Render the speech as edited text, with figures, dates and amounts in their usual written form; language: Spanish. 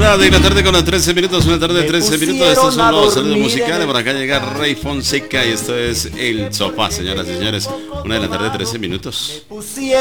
Una de la tarde con las 13 minutos, una tarde de 13 minutos. Estos son los saludos musicales. Por acá llega Rey Fonseca y esto es El Sofá, señoras y señores. Una de la tarde, 13 minutos. Me